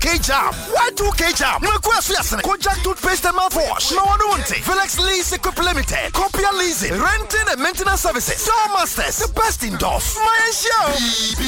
2K Jam. Why 2K Jam? Kojak toothpaste and mouthwash. No one want it. Felix Lease Equipment Limited. Copia leasing, renting and maintenance services. Door Masters, the best indoors. My show.